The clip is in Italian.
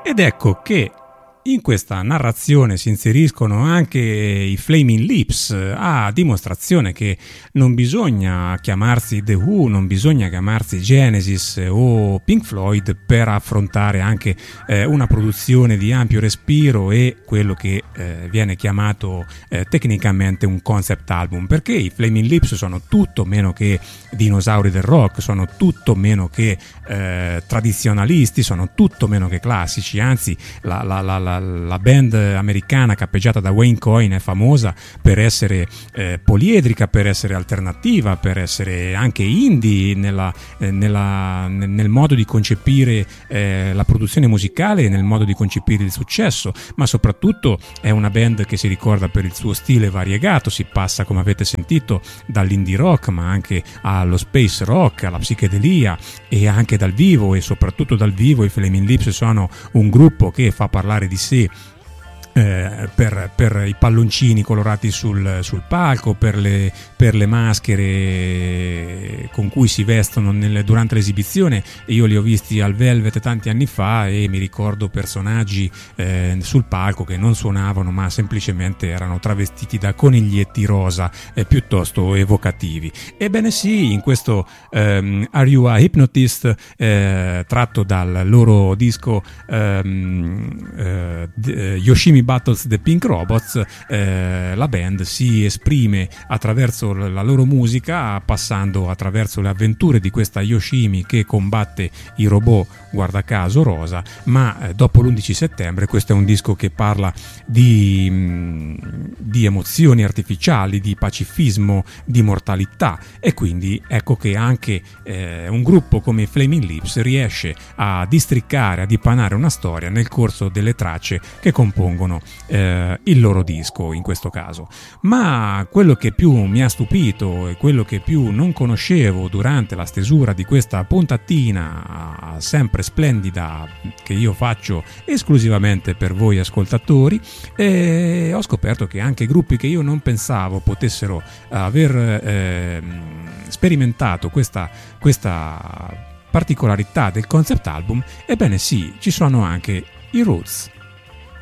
Ed ecco che in questa narrazione si inseriscono anche i Flaming Lips, a dimostrazione che non bisogna chiamarsi The Who, non bisogna chiamarsi Genesis o Pink Floyd per affrontare anche una produzione di ampio respiro e quello che viene chiamato tecnicamente un concept album, perché i Flaming Lips sono tutto meno che dinosauri del rock, sono tutto meno che tradizionalisti, sono tutto meno che classici, anzi la band americana cappeggiata da Wayne Coyne è famosa per essere poliedrica, per essere alternativa, per essere anche indie nel modo di concepire la produzione musicale e nel modo di concepire il successo, ma soprattutto è una band che si ricorda per il suo stile variegato. Si passa, come avete sentito, dall'indie rock ma anche allo space rock, alla psichedelia, e anche dal vivo, e soprattutto dal vivo i Flaming Lips sono un gruppo che fa parlare di sé per i palloncini colorati sul palco, per le maschere con cui si vestono durante l'esibizione. Io li ho visti al Velvet tanti anni fa e mi ricordo personaggi sul palco che non suonavano ma semplicemente erano travestiti da coniglietti rosa piuttosto evocativi. Ebbene sì, in questo Are You a Hypnotist, tratto dal loro disco Yoshimi Battles the Pink Robots, la band si esprime attraverso la loro musica, passando attraverso le avventure di questa Yoshimi che combatte i robot, guarda caso rosa, ma dopo l'11 settembre questo è un disco che parla di emozioni artificiali, di pacifismo, di mortalità, e quindi ecco che anche un gruppo come i Flaming Lips riesce a districcare, a dipanare una storia nel corso delle tracce che compongono il loro disco in questo caso. Ma quello che più mi ha stupito e quello che più non conoscevo durante la stesura di questa puntatina sempre splendida che io faccio esclusivamente per voi ascoltatori, ho scoperto che anche gruppi che io non pensavo potessero aver sperimentato questa particolarità del concept album, ebbene sì, ci sono anche i Roots.